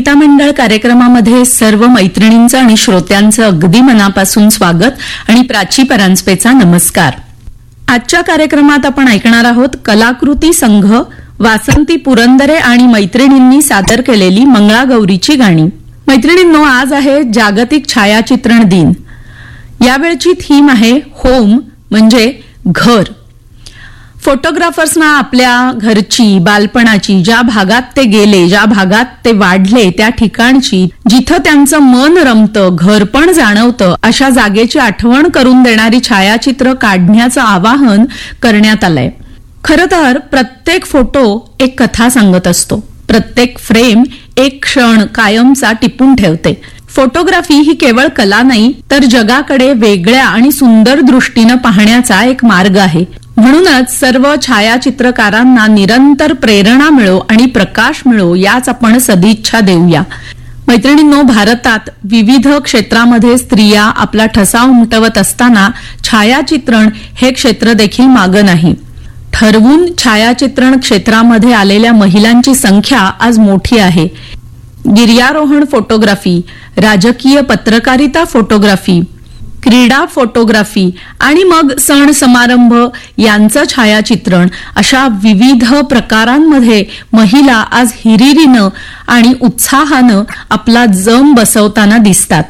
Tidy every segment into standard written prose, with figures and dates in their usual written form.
वनिता मंडळ कार्यक्रमामध्ये सर्व मैत्रिणींचं आणि श्रोत्यांचं अगदी मनापासून स्वागत आणि प्राची परांजपेचा नमस्कार. आजच्या कार्यक्रमात आपण ऐकणार आहोत कलाकृती संघ, वासंती पुरंदरे आणि मैत्रिणींनी सादर केलेली मंगळागौरीची गाणी. मैत्रिणींनो, आज आहे जागतिक छायाचित्रण दिन. यावेळची थीम आहे होम म्हणजे घर. फोटोग्राफर्सना आपल्या घरची, बालपणाची, ज्या भागात ते गेले, ज्या भागात ते वाढले त्या ठिकाणची, जिथं त्यांचं मन रमतं, घर पण जाणवतं, अशा जागेची आठवण करून देणारी छायाचित्र काढण्याचं आवाहन करण्यात आलंय. खरं तर प्रत्येक फोटो एक कथा सांगत असतो. प्रत्येक फ्रेम एक क्षण कायमचा टिपून ठेवते. फोटोग्राफी ही केवळ कला नाही, तर जगाकडे वेगळ्या आणि सुंदर दृष्टीनं पाहण्याचा एक मार्ग आहे. म्हणूनच सर्व छायाचित्रकारांना निरंतर प्रेरणा मिळो आणि प्रकाश मिळो याच आपण सदिच्छा देऊया. मैत्रिणींनो, भारतात विविध क्षेत्रामध्ये स्त्रिया आपला ठसा उमटवत असताना छायाचित्रण हे क्षेत्र देखील मागं नाही. ठरवून छायाचित्रण क्षेत्रामध्ये आलेल्या महिलांची संख्या आज मोठी आहे. गिर्यारोहण फोटोग्राफी, राजकीय पत्रकारिता फोटोग्राफी, क्रीडा फोटोग्राफी आणि मग सण समारंभ यांचं छायाचित्रण, अशा विविध प्रकारांमध्ये महिला आज हिरिरीनं आणि उत्साहानं आपला जम बसवताना दिसतात.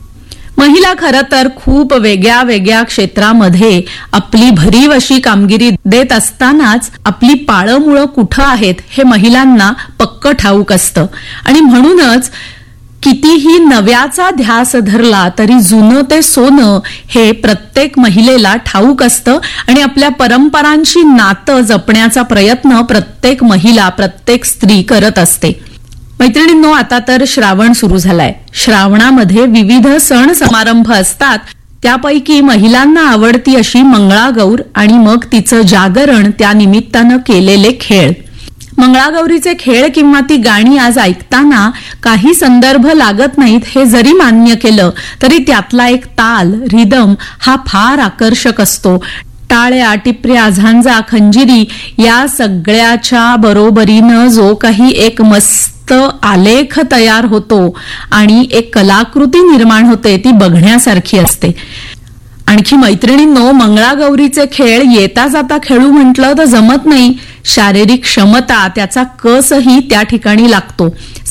महिला खरं तर खूप वेगळ्या वेगळ्या क्षेत्रामध्ये आपली भरीव अशी कामगिरी देत असतानाच आपली पाळंमुळं कुठं आहेत हे महिलांना पक्क ठाऊक असतं. आणि म्हणूनच कितीही नव्याचा ध्यास धरला तरी जुनं ते सोनं हे प्रत्येक महिलेला ठाऊक असतं आणि आपल्या परंपरांशी नातं जपण्याचा प्रयत्न प्रत्येक महिला, प्रत्येक स्त्री करत असते. मैत्रिणींनो, आता तर श्रावण सुरू झालाय. श्रावणामध्ये विविध सण समारंभ असतात. त्यापैकी महिलांना आवडती अशी मंगळागौर आणि मग तिचं जागरण, त्या निमित्तानं केलेले खेळ. मंगळागौरीचे खेळ किंवा ती गाणी आज ऐकताना काही संदर्भ लागत नाहीत हे जरी मान्य केलं तरी त्यातला एक ताल, रिदम हा फार आकर्षक असतो. टाळ्या, टिपऱ्या, झांजा, खंजिरी या सगळ्याच्या बरोबरीनं जो काही एक मस्त आलेख तयार होतो आणि एक कलाकृती निर्माण होते ती बघण्यासारखी असते. आणखी मैत्रिणींनो, मंगळागौरीचे खेळ येता जाता खेळू म्हटलं तर जमत नाही. शारीरिक क्षमता, त्याचा कसही त्या ठिकाणी लागतो.